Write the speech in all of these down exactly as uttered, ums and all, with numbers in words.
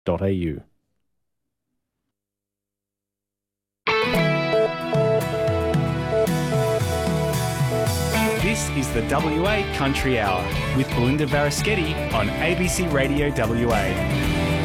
dot a u. This is the W A Country Hour with Belinda Varaschetti on A B C Radio W A.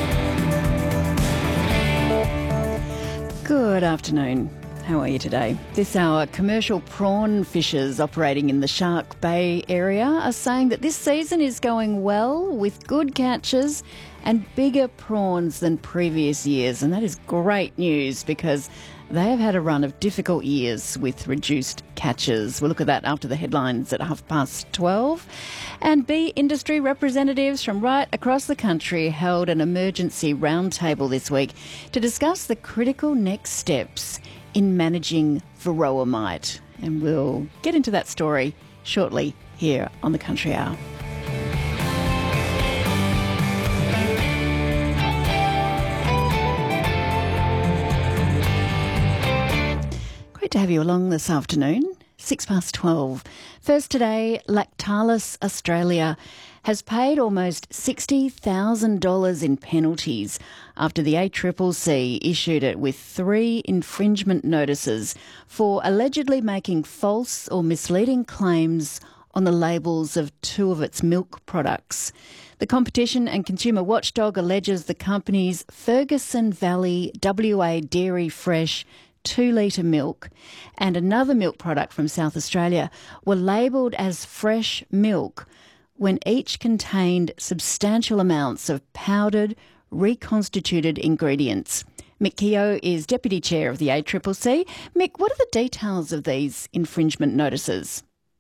Good afternoon. How are you today? This hour, commercial prawn fishers operating in the Shark Bay area are saying that this season is going well with good catches and bigger prawns than previous years. And that is great news because they have had a run of difficult years with reduced catches. We'll look at that after the headlines at half past twelve. And bee industry representatives from right across the country held an emergency roundtable this week to discuss the critical next steps in managing varroa mite. And we'll get into that story shortly here on the Country Hour. Great to have you along this afternoon. Six past twelve. First today, Lactalis Australia has paid almost sixty thousand dollars in penalties after the A C C C issued it with three infringement notices for allegedly making false or misleading claims on the labels of two of its milk products. The Competition and Consumer Watchdog alleges the company's Ferguson Valley W A Dairy Fresh two litre milk and another milk product from South Australia were labelled as fresh milk when each contained substantial amounts of powdered, reconstituted ingredients. Mick Keogh is Deputy Chair of the A C C C. Mick, what are the details of these infringement notices?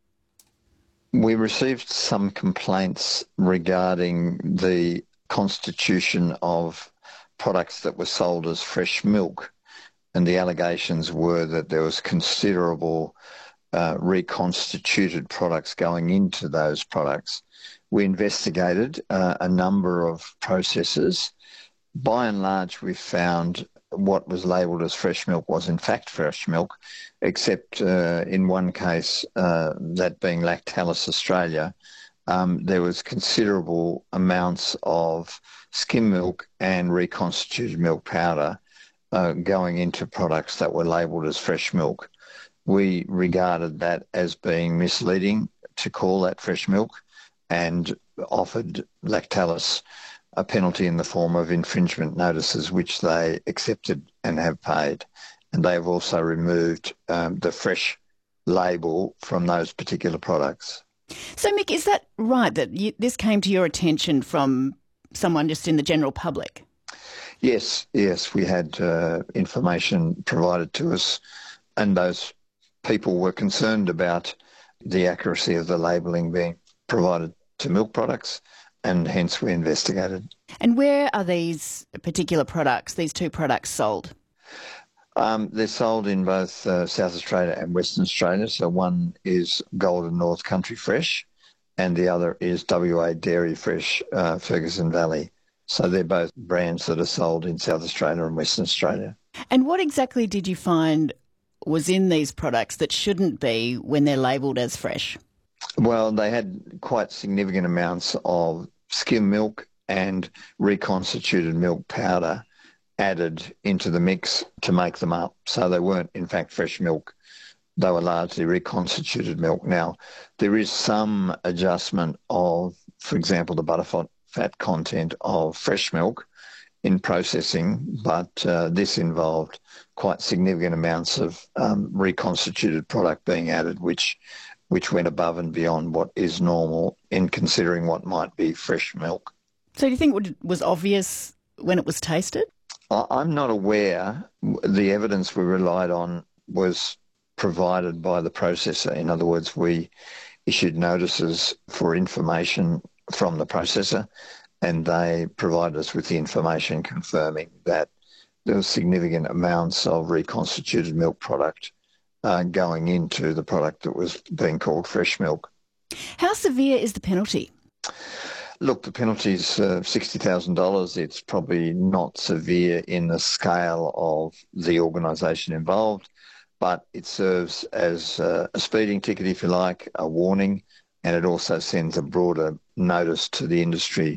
We received some complaints regarding the constitution of products that were sold as fresh milk. And the allegations were that there was considerable uh, reconstituted products going into those products. We investigated uh, a number of processes. By and large, we found what was labelled as fresh milk was in fact fresh milk, except uh, in one case, uh, that being Lactalis Australia, um, there was considerable amounts of skim milk and reconstituted milk powder Uh, going into products that were labelled as fresh milk. We regarded that as being misleading to call that fresh milk and offered Lactalis a penalty in the form of infringement notices, which they accepted and have paid. And they have also removed um, the fresh label from those particular products. So, Mick, is that right, that you, this came to your attention from someone just in the general public? Yes, yes, we had uh, information provided to us, and those people were concerned about the accuracy of the labelling being provided to milk products, and hence we investigated. And where are these particular products, these two products, sold? Um, they're sold in both uh, South Australia and Western Australia. So one is Golden North Country Fresh, and the other is W A Dairy Fresh, uh, Ferguson Valley. So they're both brands that are sold in South Australia and Western Australia. And what exactly did you find was in these products that shouldn't be when they're labelled as fresh? Well, they had quite significant amounts of skim milk and reconstituted milk powder added into the mix to make them up. So they weren't, in fact, fresh milk. They were largely reconstituted milk. Now, there is some adjustment of, for example, the butterfat fat content of fresh milk in processing, but uh, this involved quite significant amounts of um, reconstituted product being added, which which went above and beyond what is normal in considering what might be fresh milk. So do you think it was obvious when it was tasted? I'm not aware. The evidence we relied on was provided by the processor. In other words, we issued notices for information from the processor, and they provided us with the information confirming that there were significant amounts of reconstituted milk product uh, going into the product that was being called fresh milk. How severe is the penalty? Look, the penalty is uh, sixty thousand dollars. It's probably not severe in the scale of the organisation involved, but it serves as uh, a speeding ticket, if you like, a warning, and it also sends a broader notice to the industry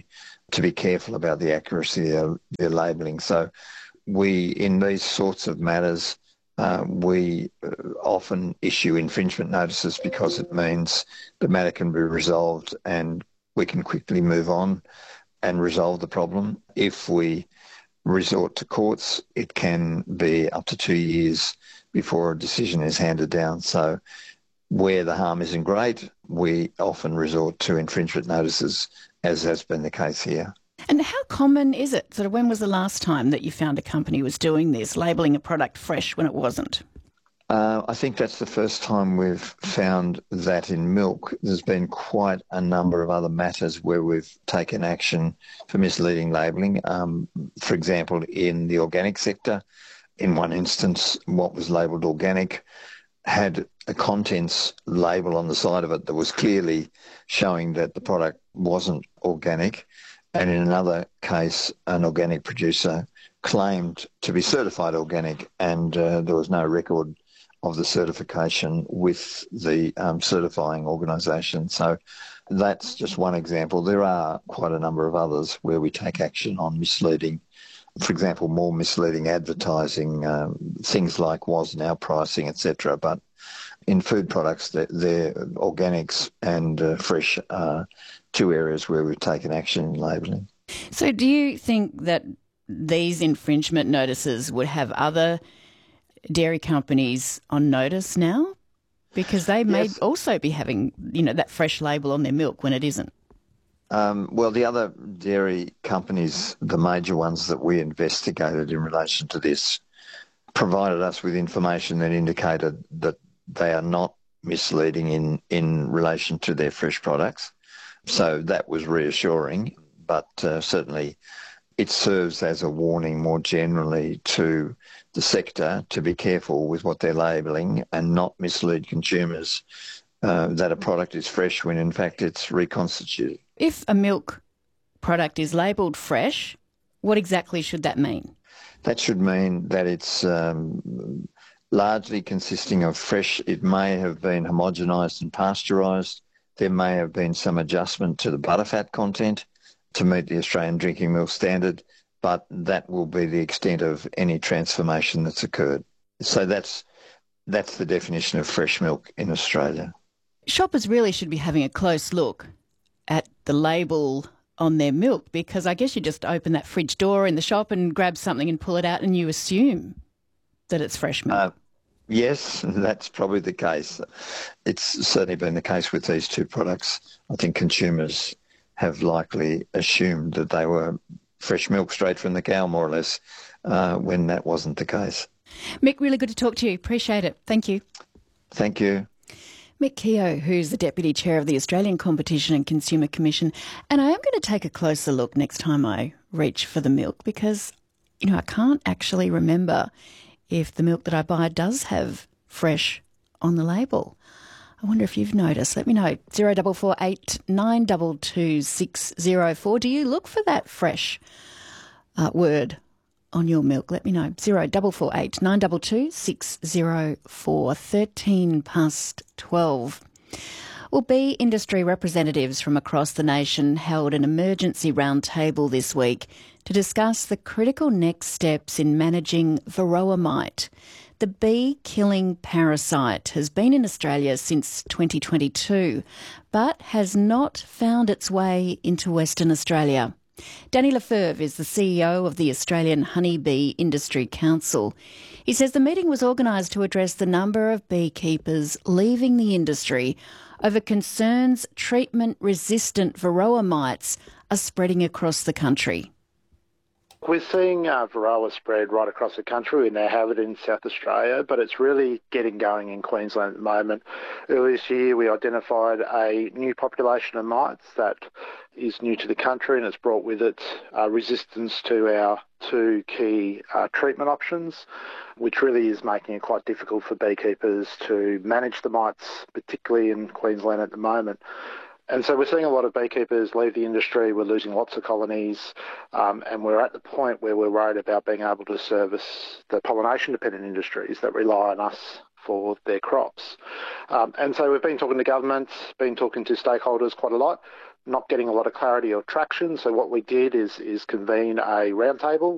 to be careful about the accuracy of their labelling. So we, in these sorts of matters, uh, we often issue infringement notices because it means the matter can be resolved and we can quickly move on and resolve the problem. If we resort to courts, it can be up to two years before a decision is handed down. So where the harm isn't great, we often resort to infringement notices, as has been the case here. And how common is it? Sort of when was the last time that you found a company was doing this, labelling a product fresh when it wasn't? Uh, I think that's the first time we've found that in milk. There's been quite a number of other matters where we've taken action for misleading labelling. Um, for example, in the organic sector, in one instance, what was labelled organic had a contents label on the side of it that was clearly showing that the product wasn't organic. And in another case, an organic producer claimed to be certified organic, and uh, there was no record of the certification with the um, certifying organisation. So that's just one example. There are quite a number of others where we take action on misleading. For example, more misleading advertising, um, things like was now pricing, et cetera. But in food products, they're, they're organics and uh, fresh are two areas where we've taken action in labelling. So do you think that these infringement notices would have other dairy companies on notice now? Because they may yes. also be having, you know, that fresh label on their milk when it isn't. Um, well, the other dairy companies, the major ones that we investigated in relation to this, provided us with information that indicated that they are not misleading in, in relation to their fresh products. So that was reassuring, but uh, certainly it serves as a warning more generally to the sector to be careful with what they're labelling and not mislead consumers uh, that a product is fresh when in fact it's reconstituted. If a milk product is labelled fresh, what exactly should that mean? That should mean that it's um, largely consisting of fresh. It may have been homogenised and pasteurised. There may have been some adjustment to the butterfat content to meet the Australian drinking milk standard, but that will be the extent of any transformation that's occurred. So that's that's the definition of fresh milk in Australia. Shoppers really should be having a close look at the label on their milk, because I guess you just open that fridge door in the shop and grab something and pull it out and you assume that it's fresh milk. Uh, yes, that's probably the case. It's certainly been the case with these two products. I think consumers have likely assumed that they were fresh milk straight from the cow, more or less, uh, when that wasn't the case. Mick, really good to talk to you. Appreciate it. Thank you. Thank you. Mick Keogh, who's the Deputy Chair of the Australian Competition and Consumer Commission. And I am going to take a closer look next time I reach for the milk because, you know, I can't actually remember if the milk that I buy does have fresh on the label. I wonder if you've noticed. Let me know. zero four four eight nine two two six zero four. Do you look for that fresh uh, word on your milk? Let me know. zero four four eight nine two two six zero four. thirteen past twelve. Well, bee industry representatives from across the nation held an emergency roundtable this week to discuss the critical next steps in managing varroa mite. The bee-killing parasite has been in Australia since twenty twenty-two, but has not found its way into Western Australia. Danny Lefebvre is the C E O of the Australian Honeybee Industry Council. He says the meeting was organised to address the number of beekeepers leaving the industry over concerns treatment-resistant varroa mites are spreading across the country. We're seeing uh, varroa spread right across the country. We now have it in South Australia, but it's really getting going in Queensland at the moment. Earlier this year, we identified a new population of mites that is new to the country, and it's brought with it uh, resistance to our two key uh, treatment options, which really is making it quite difficult for beekeepers to manage the mites, particularly in Queensland at the moment. And so we're seeing a lot of beekeepers leave the industry. We're losing lots of colonies, um, and we're at the point where we're worried about being able to service the pollination-dependent industries that rely on us for their crops. Um, and so we've been talking to governments, been talking to stakeholders quite a lot not getting a lot of clarity or traction. So what we did is is convene a roundtable